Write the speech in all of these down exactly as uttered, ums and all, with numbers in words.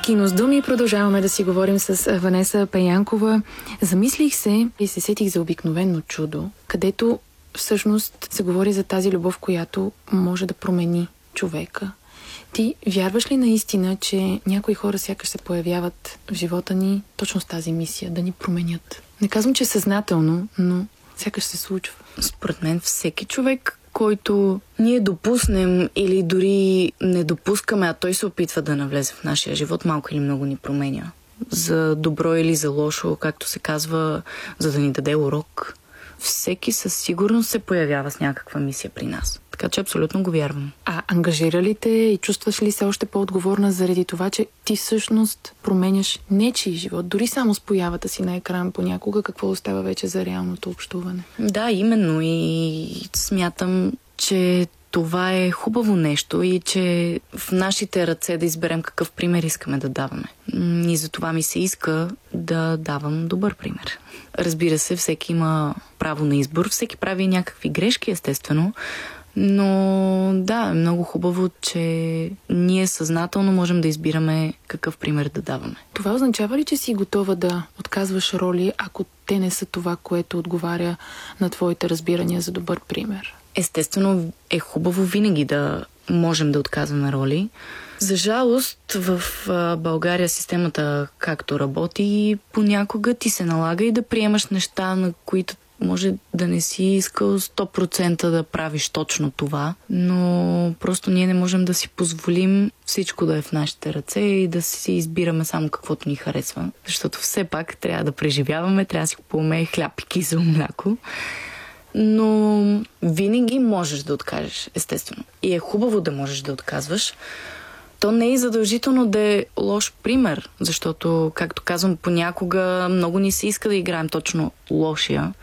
Кино с думи продължаваме да си говорим с Ванеса Пеянкова. Замислих се и се сетих за Обикновено чудо, където всъщност се говори за тази любов, която може да промени човека. Ти вярваш ли наистина, че някои хора сякаш се появяват в живота ни точно с тази мисия, да ни променят? Не казвам, че съзнателно, но сякаш се случва. Според мен всеки човек, който ние допуснем или дори не допускаме, а той се опитва да навлезе в нашия живот, малко или много ни променя. За добро или за лошо, както се казва, за да ни даде урок. Всеки със сигурност се появява с някаква мисия при нас. Така че абсолютно го вярвам. А ангажира ли те и чувстваш ли се още по-отговорна заради това, че ти всъщност променяш нечий живот? Дори само с появата си на екран понякога, какво остава вече за реалното общуване? Да, именно. И смятам, че това е хубаво нещо и че в нашите ръце да изберем какъв пример искаме да даваме. И за това ми се иска да давам добър пример. Разбира се, всеки има право на избор, всеки прави някакви грешки, естествено, но да, е много хубаво, че ние съзнателно можем да избираме какъв пример да даваме. Това означава ли, че си готова да отказваш роли, ако те не са това, което отговаря на твоите разбирания за добър пример? Естествено е хубаво винаги да можем да отказваме роли. За жалост в България системата както работи, понякога ти се налага и да приемаш неща, на които може да не си искал сто процента да правиш точно това, но просто ние не можем да си позволим всичко да е в нашите ръце и да си избираме само каквото ни харесва. Защото все пак трябва да преживяваме, трябва да си купуваме хляб и кисело мляко. Но винаги можеш да откажеш, естествено. И е хубаво да можеш да отказваш. То не е задължително да е лош пример, защото, както казвам, понякога много ни се иска да играем точно лошия.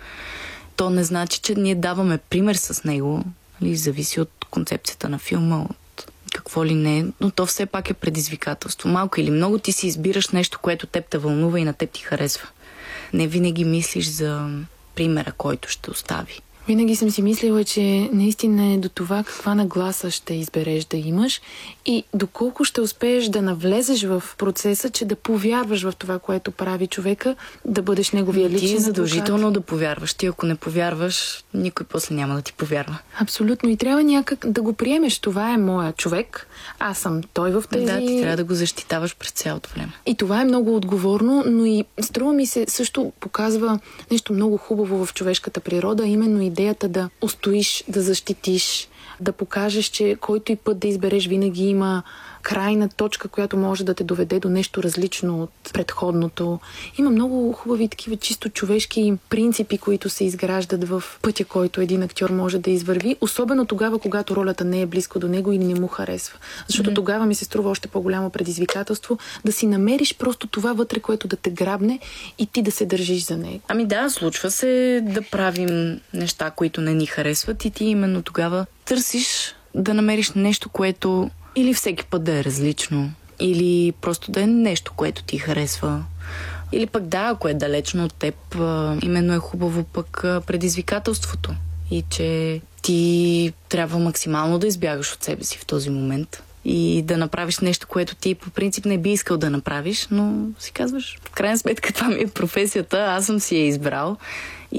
То не значи, че ние даваме пример с него. Или зависи от концепцията на филма, от какво ли не, но то все пак е предизвикателство. Малко или много ти си избираш нещо, което теб те вълнува и на теб ти харесва. Не винаги мислиш за примера, който ще остави. Винаги съм си мислила, че наистина е до това каква нагласа ще избереш да имаш и доколко ще успееш да навлезеш в процеса, че да повярваш в това, което прави човека, да бъдеш неговия личен. Ти е задължително да повярваш. Ти ако не повярваш, никой после няма да ти повярва. Абсолютно. И трябва някак да го приемеш. Това е моя човек. Аз съм той в тези... Да, ти трябва да го защитаваш през цялото време. И това е много отговорно, но и струва ми се също показва нещо много хубаво в човешката природа, именно идеята да устоиш, да защитиш, да покажеш, че който и път да избереш винаги има крайна точка, която може да те доведе до нещо различно от предходното. Има много хубави такива чисто човешки принципи, които се изграждат в пътя, който един актьор може да извърви, особено тогава, когато ролята не е близко до него или не му харесва. Защото mm-hmm. тогава ми се струва още по-голямо предизвикателство да си намериш просто това вътре, което да те грабне и ти да се държиш за него. Ами да, случва се да правим неща, които не ни харесват и ти именно тогава търсиш да намериш нещо, което или всеки път да е различно, или просто да е нещо, което ти харесва. Или пък да, ако е далечно от теб, именно е хубаво пък предизвикателството. И че ти трябва максимално да избягаш от себе си в този момент и да направиш нещо, което ти по принцип не би искал да направиш, но си казваш, в крайна сметка това ми е професията, аз съм си я избрал.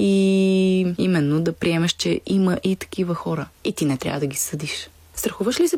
И именно да приемеш, че има и такива хора. И ти не трябва да ги съдиш. Страхуваш ли се